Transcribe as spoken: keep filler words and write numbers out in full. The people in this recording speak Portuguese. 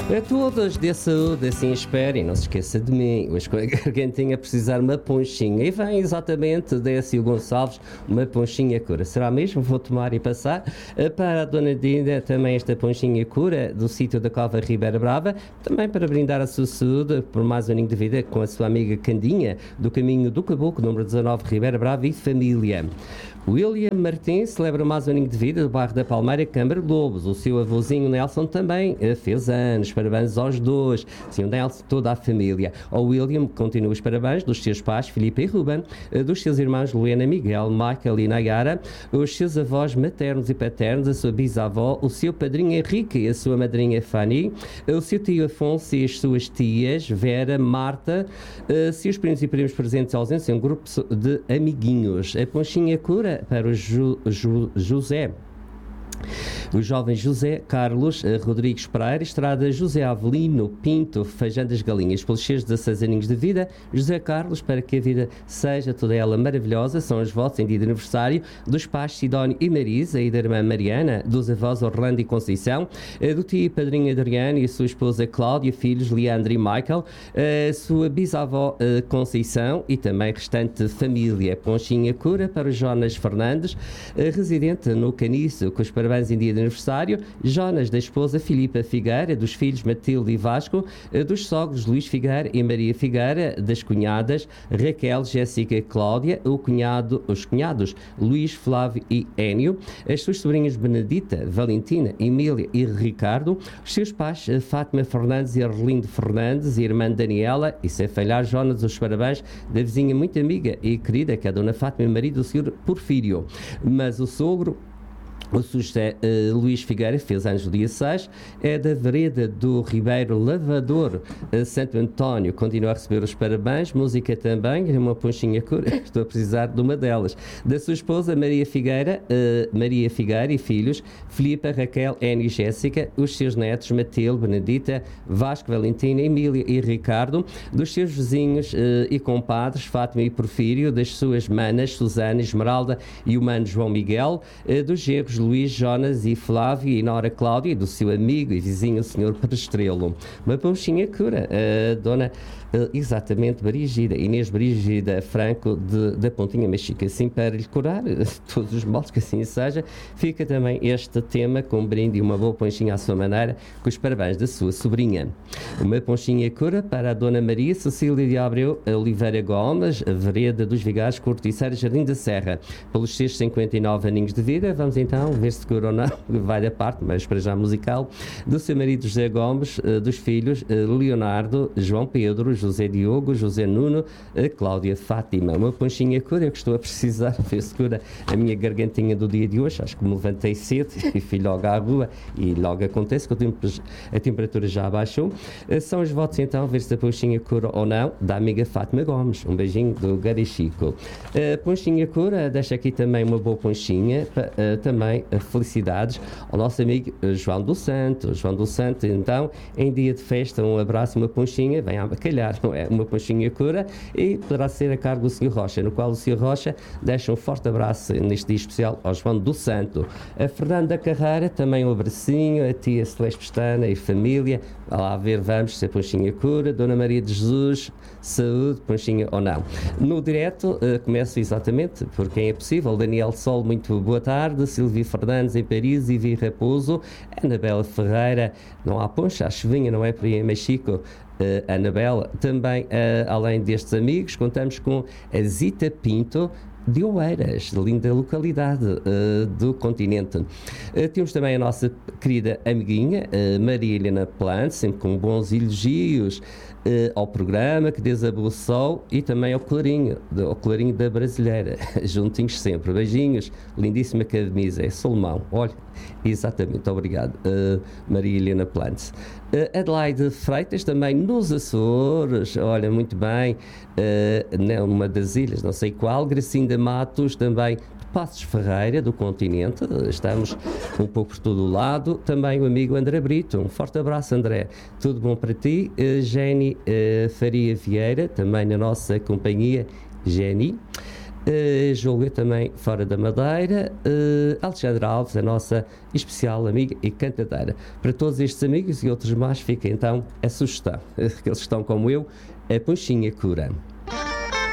A todos dê saúde, assim espero, e não se esqueça de mim. Hoje com a gargantinha precisar uma ponchinha. E vem exatamente Décio Gonçalves, uma ponchinha cura. Será mesmo? Vou tomar e passar para a Dona Dinda também esta ponchinha cura do sítio da Cova Ribeira Brava, também para brindar a sua saúde por mais um aninho de vida com a sua amiga Candinha, do caminho do Caboclo, número dezanove, Ribeira Brava e família. William Martins celebra mais um aninho de vida do bairro da Palmeira, Câmara de Lobos. O seu avôzinho Nelson também fez anos. Parabéns aos dois. Sim, o Nelson, toda a família. Ao William, continua os parabéns dos seus pais, Filipe e Ruben, dos seus irmãos Luena, Miguel, Michael e Nayara, os seus avós maternos e paternos, a sua bisavó, o seu padrinho Henrique e a sua madrinha Fanny, o seu tio Afonso e as suas tias, Vera, Marta, seus primos e primos presentes ausentes, um grupo de amiguinhos. A ponchinha cura para o Ju, Ju, José. O jovem José Carlos Rodrigues Pereira, Estrada José Avelino Pinto, Feijão das Galinhas, pelos seus dezasseis aninhos de vida. José Carlos, para que a vida seja toda ela maravilhosa, são os votos em dia de aniversário dos pais Sidónio e Marisa e da irmã Mariana, dos avós Orlando e Conceição, do tio e padrinho Adriano e a sua esposa Cláudia, filhos Leandro e Michael, a sua bisavó Conceição e também restante família. Ponchinha cura para o Jonas Fernandes, residente no Caniço, com os parabéns em dia de aniversário. Jonas, da esposa Filipa Figueira, dos filhos Matilde e Vasco, dos sogros Luís Figueira e Maria Figueira, das cunhadas Raquel, Jéssica e Cláudia, o cunhado, os cunhados Luís, Flávio e Énio, as suas sobrinhas Benedita, Valentina, Emília e Ricardo, os seus pais Fátima Fernandes e Arlindo Fernandes, e a irmã Daniela, e sem falhar Jonas, os parabéns da vizinha muito amiga e querida, que é a dona Fátima, marido do senhor Porfírio. Mas o sogro, o José uh, Luís Figueira, fez anos no dia seis, é da vereda do Ribeiro Lavador, uh, Santo António, continua a receber os parabéns, música também, uma ponchinha cura, estou a precisar de uma delas. Da sua esposa Maria Figueira, uh, Maria Figueira e filhos, Filipa, Raquel, Anne e Jéssica, os seus netos Matilde, Benedita, Vasco, Valentina, Emília e Ricardo, dos seus vizinhos uh, e compadres, Fátima e Porfírio, das suas manas, Susana, Esmeralda e o mano João Miguel, uh, dos genros Luís, Jonas e Flávio e Nora Cláudia, e do seu amigo e vizinho, o senhor Perestrelo. Uma ponchinha cura, a dona, exatamente, Brígida, Inês Brígida Franco, de, da Pontinha Mexica. Assim, para lhe curar todos os males, que assim seja, fica também este tema com um brinde e uma boa ponchinha à sua maneira, com os parabéns da sua sobrinha. Uma ponchinha cura para a dona Maria Cecília de Abreu Oliveira Gomes, a vereda dos Vigares, Corticeira, Jardim da Serra, pelos seus cinquenta e nove aninhos de vida. Vamos então ver se cura ou não, vai da parte, mas para já musical, do seu marido José Gomes, dos filhos Leonardo, João Pedro, José Diogo, José Nuno, Cláudia Fátima. Uma ponchinha cura, eu que estou a precisar, ver se cura a minha gargantinha do dia de hoje. Acho que me levantei cedo e fui logo à rua e logo acontece que a temperatura já abaixou. São os votos então, ver se a ponchinha cura ou não, da amiga Fátima Gomes. Um beijinho do Gary Chico. A ponchinha cura, deixa aqui também uma boa ponchinha, também felicidades ao nosso amigo João do Santo. João do Santo, então, em dia de festa, um abraço e uma ponchinha, vem a bacalhar, não é? Uma ponchinha cura, e poderá ser a cargo do senhor Rocha, no qual o senhor Rocha deixa um forte abraço neste dia especial ao João do Santo. A Fernanda Carreira, também um abracinho, a tia Celeste Pestana e família. Vá lá ver, vamos, se a ponchinha cura. Dona Maria de Jesus, saúde, ponchinha ou não. No direto, uh, começo exatamente por quem é possível. Daniel Sol, muito boa tarde. Silvia Fernandes em Paris, Ivi Raposo, Anabela Ferreira, não há poncha, a chuvinha não é para ir em Mexico. Uh, Anabela, também, uh, além destes amigos, contamos com a Zita Pinto de Oeiras, linda localidade uh, do continente. Uh, temos também a nossa querida amiguinha, uh, Maria Helena Plante, sempre com bons elogios Uh, ao programa, que Deus abençoe, e também ao Clarinho, do, ao Clarinho da Brasileira, juntinhos sempre, beijinhos, lindíssima camisa, é Solomão, olha, exatamente, obrigado, uh, Maria Helena Plantes. Uh, Adelaide Freitas, também nos Açores, olha, muito bem, uh, numa das ilhas, não sei qual, Gracinda Matos, também Passos Ferreira, do continente, estamos um pouco por todo o lado. Também o amigo André Brito, um forte abraço, André, tudo bom para ti. uh, Jenny uh, Faria Vieira, também na nossa companhia, Jenny. Uh, julgo eu também fora da Madeira, uh, Alexandra Alves, a nossa especial amiga e cantadeira. Para todos estes amigos e outros mais, fica então a sugestão, uh, que eles estão como eu, a Ponchinha Cura.